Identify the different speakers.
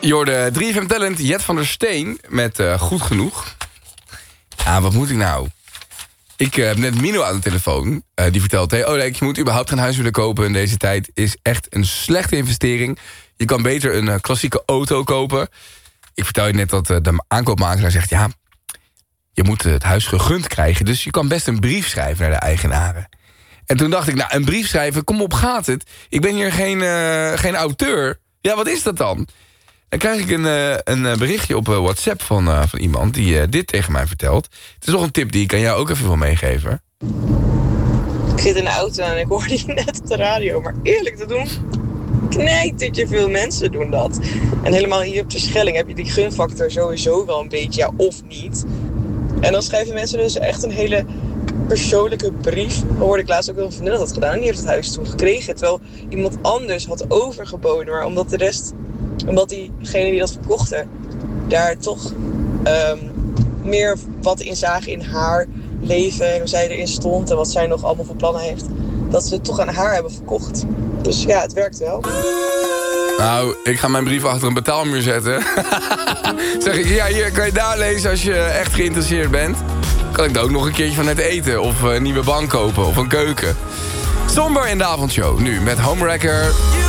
Speaker 1: Je hoorde 3FM Talent, Jet van der Steen met Goed Genoeg. Ja, wat moet ik nou? Ik heb net Mino aan de telefoon. Die vertelt, hey Oleg, je moet überhaupt geen huis willen kopen in deze tijd. Is echt een slechte investering. Je kan beter een klassieke auto kopen. Ik vertel je net dat de aankoopmakelaar zegt, ja, je moet het huis gegund krijgen. Dus je kan best een brief schrijven naar de eigenaren. En toen dacht ik, nou, een brief schrijven, kom op, gaat het? Ik ben hier geen auteur. Ja, wat is dat dan? Dan krijg ik een berichtje op WhatsApp van iemand die dit tegen mij vertelt. Het is nog een tip die ik aan jou ook even wil meegeven.
Speaker 2: Ik zit in de auto en ik hoorde je net op de radio. Maar eerlijk te doen, knijtertje veel mensen doen dat. En helemaal hier op de Schelling heb je die gunfactor sowieso wel een beetje, ja, of niet. En dan schrijven mensen dus echt een hele persoonlijke brief. Dat hoorde ik laatst ook wel een vriendin dat had gedaan. Die heeft het huis toen gekregen. Terwijl iemand anders had overgeboden. Maar omdat diegene die dat verkochten daar toch meer wat in zagen in haar leven. En hoe zij erin stond en wat zij nog allemaal voor plannen heeft. Dat ze het toch aan haar hebben verkocht. Dus ja, het werkt wel.
Speaker 1: Nou, ik ga mijn brief achter een betaalmuur zetten. Zeg ik, ja, hier kan je daar lezen als je echt geïnteresseerd bent. Kan ik daar ook nog een keertje van net eten. Of een nieuwe bank kopen. Of een keuken. Somber in de avondshow. Nu met Homewrecker.